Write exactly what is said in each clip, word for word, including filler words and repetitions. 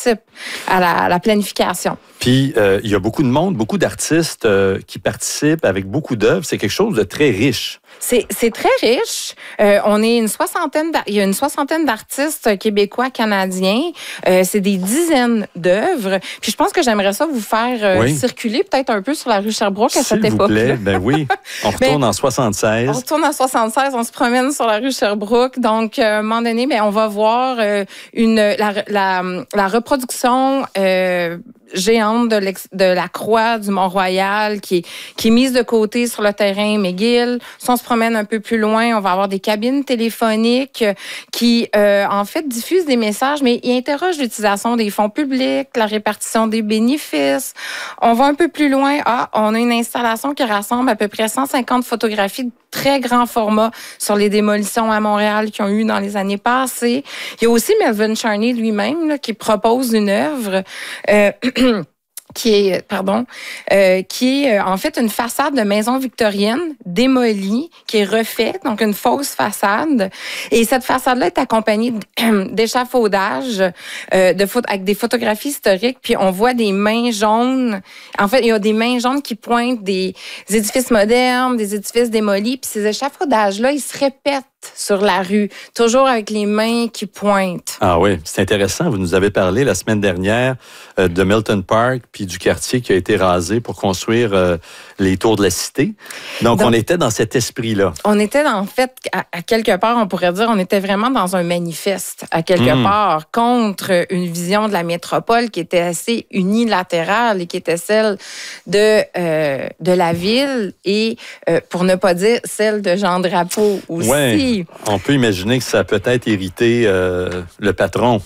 participent à la, à la planification. Puis, euh, il y a beaucoup de monde, beaucoup d'artistes euh, qui participent avec beaucoup d'œuvres. C'est quelque chose de très riche. C'est, c'est très riche. Euh, on est une soixantaine, il y a une soixantaine d'artistes québécois, canadiens. Euh, c'est des dizaines d'œuvres. Puis je pense que j'aimerais ça vous faire euh, oui. circuler peut-être un peu sur la rue Sherbrooke à cette époque. S'il vous plaît, ben oui. On retourne en soixante-seize. On retourne en soixante-seize, on se promène sur la rue Sherbrooke. Donc, euh, à un moment donné, ben, on va voir euh, une, la, la, la reproduction euh, géante de, l'ex, de la croix du Mont-Royal qui est, qui est mise de côté sur le terrain McGill. Si on se promène un peu plus loin, on va avoir des cabines téléphoniques qui, euh, en fait, diffusent des messages, mais ils interrogent l'utilisation des fonds publics, la répartition des bénéfices. On va un peu plus loin. Ah, on a une installation qui rassemble à peu près cent cinquante photographies de très grand format sur les démolitions à Montréal qui ont eu dans les années passées. Il y a aussi Melvin Charney lui-même là, qui propose une œuvre euh, qui est, pardon, euh, qui est en fait une façade de maison victorienne démolie, qui est refaite, donc une fausse façade. Et cette façade-là est accompagnée d'échafaudages, euh, de photo, avec des photographies historiques. Puis on voit des mains jaunes. En fait, il y a des mains jaunes qui pointent des édifices modernes, des édifices démolis. Puis ces échafaudages-là, ils se répètent sur la rue, toujours avec les mains qui pointent. Ah oui, c'est intéressant. Vous nous avez parlé la semaine dernière euh, de Milton Park puis du quartier qui a été rasé pour construire euh, les tours de la cité. Donc, Donc, on était dans cet esprit-là. On était, en fait, à, à quelque part, on pourrait dire, on était vraiment dans un manifeste, à quelque mmh. part, contre une vision de la métropole qui était assez unilatérale et qui était celle de, euh, de la ville et, euh, pour ne pas dire, celle de Jean Drapeau aussi. Ouais. On peut imaginer que ça a peut-être irrité euh, le patron.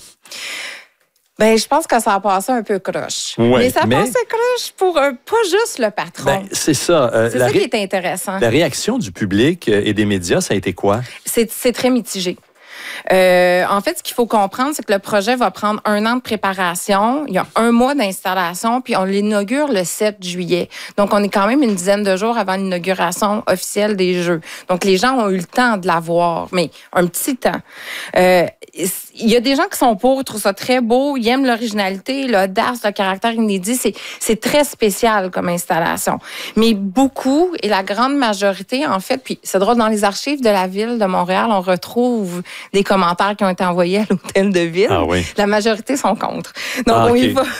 Ben, je pense que ça a passé un peu croche. Ouais, mais ça a mais... passé croche pour euh, pas juste le patron. Ben, c'est ça. Euh, c'est ça ré... qui est intéressant. La réaction du public et des médias, ça a été quoi? C'est, c'est très mitigé. Euh, en fait, ce qu'il faut comprendre, c'est que le projet va prendre un an de préparation. Il y a un mois d'installation, puis on l'inaugure le sept juillet. Donc, on est quand même une dizaine de jours avant l'inauguration officielle des Jeux. Donc, les gens ont eu le temps de la voir, mais un petit temps. Euh, il y a des gens qui sont pour, trouvent ça très beau, ils aiment l'originalité, l'audace, le caractère inédit. C'est, c'est très spécial comme installation. Mais beaucoup, et la grande majorité, en fait, puis c'est drôle, dans les archives de la Ville de Montréal, on retrouve des commentaires qui ont été envoyés à l'hôtel de ville. Ah oui. La majorité sont contre. Donc, ah, on okay. y va.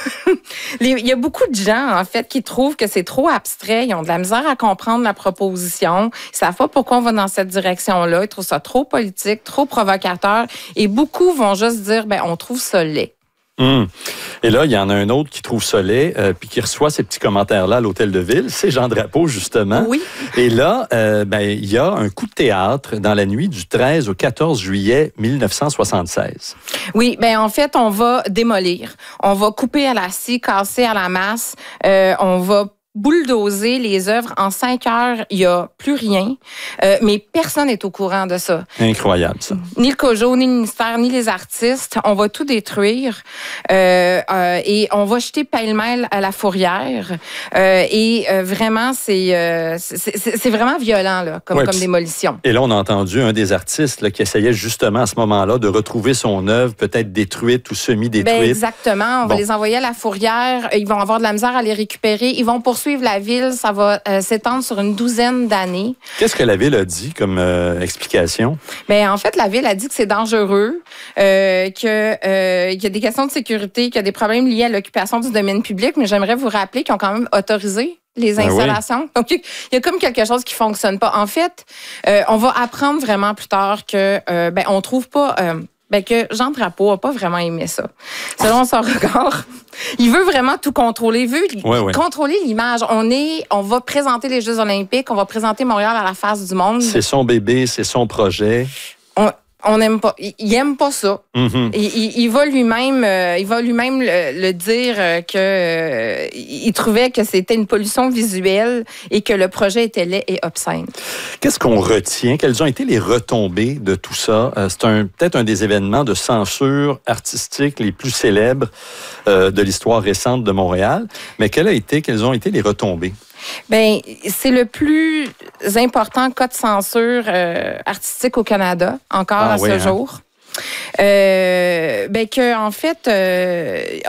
Il y a beaucoup de gens, en fait, qui trouvent que c'est trop abstrait. Ils ont de la misère à comprendre la proposition. Ils savent pas pourquoi on va dans cette direction-là. Ils trouvent ça trop politique, trop provocateur. Et beaucoup vont juste dire, ben, on trouve ça laid. Hum. Et là, il y en a un autre qui trouve ça laid, euh, puis qui reçoit ces petits commentaires-là à l'hôtel de ville. C'est Jean Drapeau, justement. Oui. Et là, euh, ben, il y a un coup de théâtre dans la nuit du treize au quatorze juillet mille neuf cent soixante-seize. Oui, ben en fait, on va démolir. On va couper à la scie, casser à la masse. Euh, on va bulldozer les œuvres. En cinq heures, il n'y a plus rien. Euh, mais personne n'est au courant de ça. Incroyable, ça. Ni le COJO, ni le ministère, ni les artistes. On va tout détruire. Euh, euh, et on va jeter pêle-mêle à la fourrière. Euh, et euh, vraiment, c'est, euh, c'est, c'est, c'est vraiment violent là, comme, ouais, comme démolition. Et là, on a entendu un des artistes là, qui essayait justement à ce moment-là de retrouver son œuvre, peut-être détruite ou semi-détruite. Ben exactement. On bon. va les envoyer à la fourrière. Ils vont avoir de la misère à les récupérer. Ils vont poursuivre suivre la ville, ça va euh, s'étendre sur une douzaine d'années. Qu'est-ce que la ville a dit comme euh, explication? Bien, en fait, la ville a dit que c'est dangereux, euh, qu'il euh, y a des questions de sécurité, qu'il y a des problèmes liés à l'occupation du domaine public, mais j'aimerais vous rappeler qu'ils ont quand même autorisé les installations. Ah oui. Donc, il y a comme quelque chose qui fonctionne pas. En fait, euh, on va apprendre vraiment plus tard que, euh, ben, on trouve pas... Euh, Ben que Jean Drapeau n'a pas vraiment aimé ça. Selon son regard, il veut vraiment tout contrôler. Il veut ouais, ouais. contrôler l'image. On est, on va présenter les Jeux olympiques, on va présenter Montréal à la face du monde. C'est son bébé, c'est son projet. On, on aime pas. Il, il aime pas ça. Mm-hmm. Il, il, il va lui-même, euh, il va lui-même le, le dire euh, que euh, il trouvait que c'était une pollution visuelle et que le projet était laid et obscène. Qu'est-ce qu'on retient? Quelles ont été les retombées de tout ça? Euh, c'est un, peut-être un des événements de censure artistique les plus célèbres euh, de l'histoire récente de Montréal. Mais quelles, a été, quelles ont été les retombées? Bien, c'est le plus important cas de censure euh, artistique au Canada, encore ah, à oui, ce hein? jour. Euh, ben que en fait, euh,